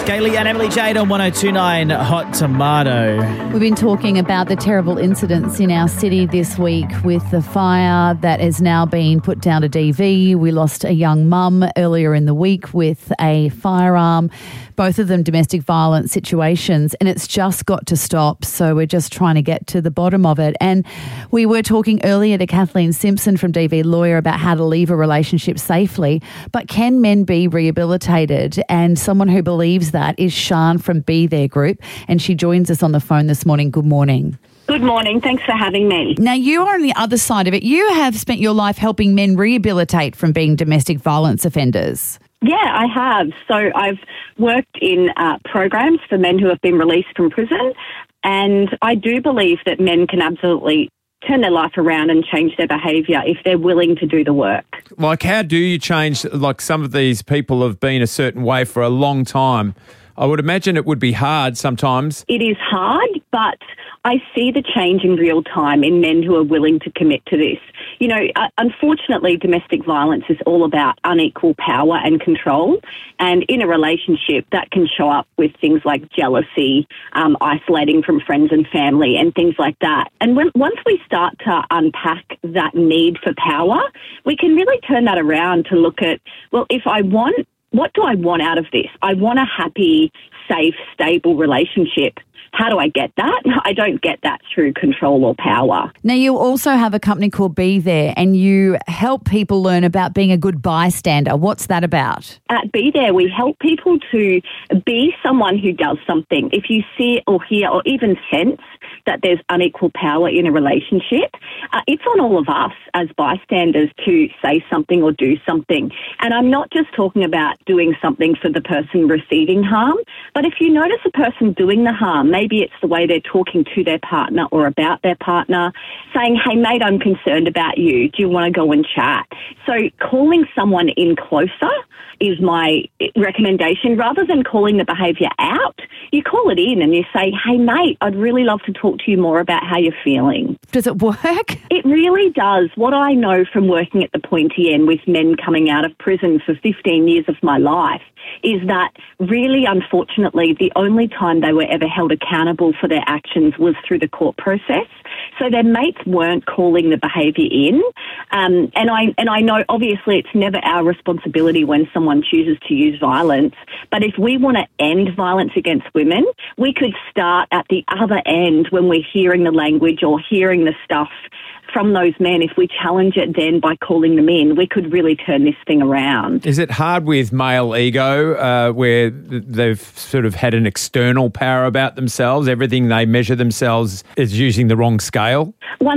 Gailey and Emily Jade on 102.9 Hot Tomato. We've been talking about the terrible incidents in our city this week with the fire that has now been put down to DV. We lost a young mum earlier in the week with a firearm, both of them domestic violence situations, and it's just got to stop. So we're just trying to get to the bottom of it. And we were talking earlier to Kathleen Simpson from DV Lawyer about how to leave a relationship safely, but can men be rehabilitated? And someone who believes that is Sian from Be There Group, and she joins us on the phone this morning. Good morning. Good morning. Thanks for having me. Now, you are on the other side of it. You have spent your life helping men rehabilitate from being domestic violence offenders. Yeah, I have. So I've worked in programs for men who have been released from prison, and I do believe that men can absolutely turn their life around and change their behaviour if they're willing to do the work. Like, how do you change? Like, some of these people have been a certain way for a long time. I would imagine it would be hard sometimes. It is hard, but I see the change in real time in men who are willing to commit to this. You know, unfortunately, domestic violence is all about unequal power and control. And in a relationship, that can show up with things like jealousy, isolating from friends and family, and things like that. And once we start to unpack that need for power, we can really turn that around to look at, well, what do I want out of this? I want a happy, safe, stable relationship. How do I get that? I don't get that through control or power. Now, you also have a company called Be There, and you help people learn about being a good bystander. What's that about? At Be There, we help people to be someone who does something. If you see or hear or even sense that there's unequal power in a relationship, it's on all of us as bystanders to say something or do something. And I'm not just talking about doing something for the person receiving harm, but if you notice a person doing the harm, maybe it's the way they're talking to their partner or about their partner, saying, hey, mate, I'm concerned about you. Do you want to go and chat? So calling someone in closer is my recommendation. Rather than calling the behaviour out, you call it in and you say, hey, mate, I'd really love to talk to you more about how you're feeling. Does it work? It really does. What I know from working at the Pointy End with men coming out of prison for 15 years of my life is that really, unfortunately, the only time they were ever held accountable for their actions was through the court process. So their mates weren't calling the behaviour in. And I know, obviously, it's never our responsibility when someone chooses to use violence. But if we want to end violence against women, we could start at the other end when we're hearing the language or hearing the stuff from those men. If we challenge it then by calling them in, we could really turn this thing around. Is it hard with male ego where they've sort of had an external power about themselves? Everything they measure themselves is using the wrong scale?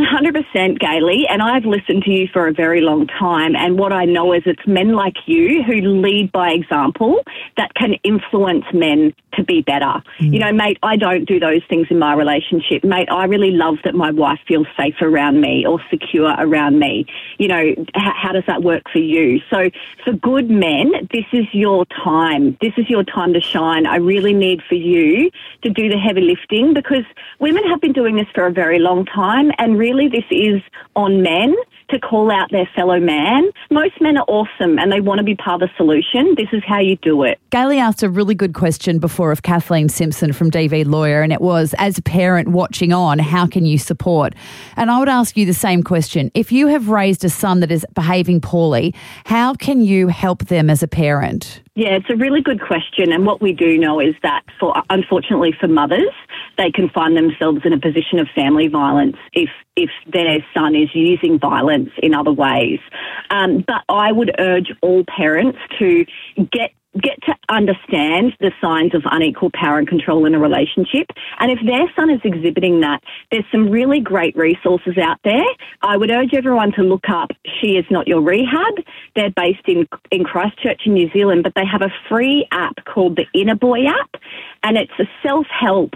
100%, Gailey, and I've listened to you for a very long time, and what I know is it's men like you who lead by example that can influence men to be better. You know, mate, I don't do those things in my relationship. Mate, I really love that my wife feels safe around me or secure around me. You know, how does that work for you? So for good men, this is your time. This is your time to shine. I really need for you to do the heavy lifting because women have been doing this for a very long time, and really this is on men to call out their fellow man. Most men are awesome and they want to be part of the solution. This is how you do it. Gailey asked a really good question before of Kathleen Simpson from DV Lawyer, and it was, as a parent watching on, how can you support? And I would ask you the same question. If you have raised a son that is behaving poorly, how can you help them as a parent? Yeah, it's a really good question. And what we do know is that, unfortunately for mothers, they can find themselves in a position of family violence if their son is using violence in other ways. But I would urge all parents to get to understand the signs of unequal power and control in a relationship. And if their son is exhibiting that, there's some really great resources out there. I would urge everyone to look up She Is Not Your Rehab. They're based in Christchurch in New Zealand, but they have a free app called the Inner Boy app, and it's a self-help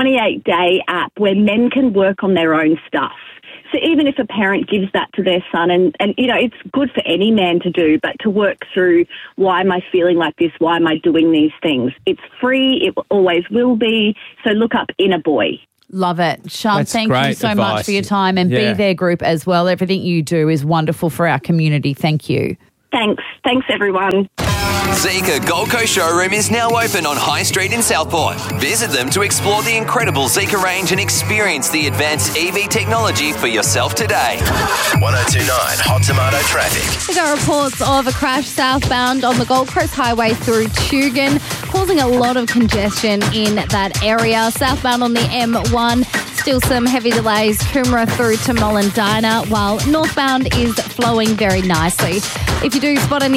28-day app where men can work on their own stuff. So even if a parent gives that to their son, and you know, it's good for any man to do, but to work through, why am I feeling like this? Why am I doing these things? It's free. It always will be. So look up Inner Boy. Love it. Sian, thank you so much for your time, and Yeah. Be There Group as well. Everything you do is wonderful for our community. Thank you. Thanks. Thanks, everyone. Zeekr Gold Coast showroom is now open on High Street in Southport. Visit them to explore the incredible Zeekr range and experience the advanced EV technology for yourself today. 1029 Hot Tomato traffic. We got reports of a crash southbound on the Gold Coast Highway through Tugun, causing a lot of congestion in that area. Southbound on the M1, still some heavy delays, Coomera through to Mullen Diner, while northbound is flowing very nicely. If you do spot any